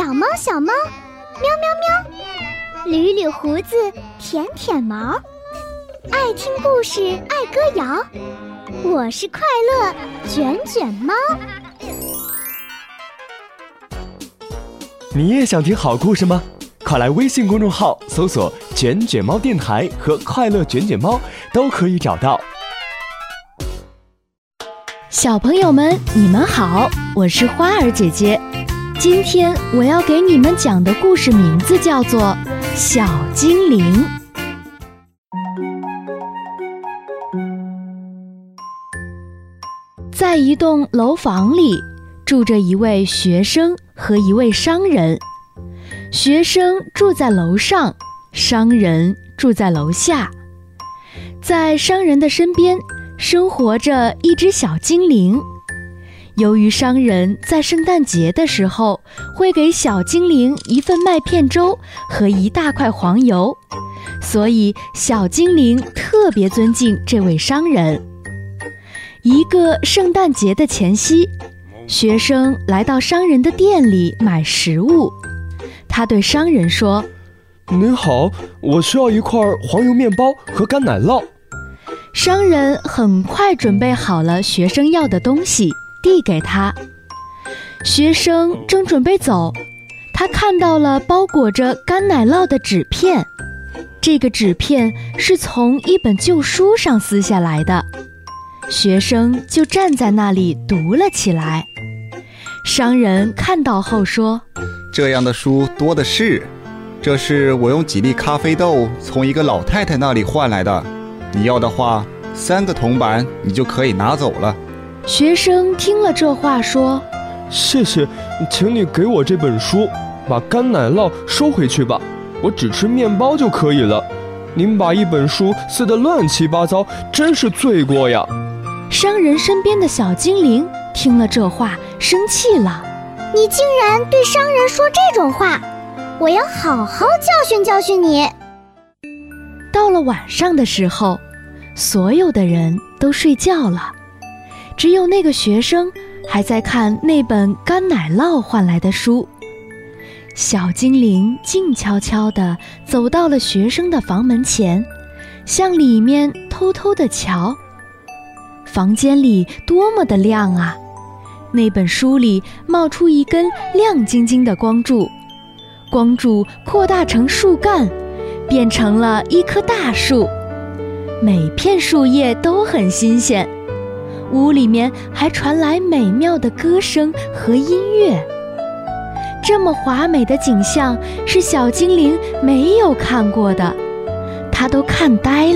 小猫小猫，喵喵喵，捋捋胡子，舔舔毛，爱听故事，爱歌谣。我是快乐卷卷猫。 你也想听好故事吗？快来微信公众号搜索卷卷猫电台和快乐卷卷猫，都可以找到。 小朋友们，你们好，我是花儿姐姐。今天我要给你们讲的故事名字叫做《小精灵》。在一栋楼房里，住着一位学生和一位商人。学生住在楼上，商人住在楼下。在商人的身边生活着一只小精灵。由于商人在圣诞节的时候会给小精灵一份麦片粥和一大块黄油，所以小精灵特别尊敬这位商人。一个圣诞节的前夕，学生来到商人的店里买食物。他对商人说：“ 您好，我需要一块黄油面包和干奶酪。” 商人很快准备好了学生要的东西，递给他。学生正准备走，他看到了包裹着干奶酪的纸片。这个纸片是从一本旧书上撕下来的。学生就站在那里读了起来。商人看到后说：“ 这样的书多的是，这是我用几粒咖啡豆从一个老太太那里换来的。你要的话，3个铜板你就可以拿走了。” 学生听了这话说：“ 谢谢，请你给我这本书，把干奶酪收回去吧，我只吃面包就可以了。您把一本书撕得乱七八糟，真是罪过呀。” 商人身边的小精灵听了这话，生气了：“ 你竟然对商人说这种话，我要好好教训教训你。” 到了晚上的时候，所有的人都睡觉了，只有那个学生还在看那本干奶酪换来的书。小精灵静悄悄地走到了学生的房门前，向里面偷偷地瞧。房间里多么的亮啊！那本书里冒出一根亮晶晶的光柱，光柱扩大成树干，变成了一棵大树。每片树叶都很新鲜，屋里面还传来美妙的歌声和音乐。这么华美的景象是小精灵没有看过的，他都看呆了。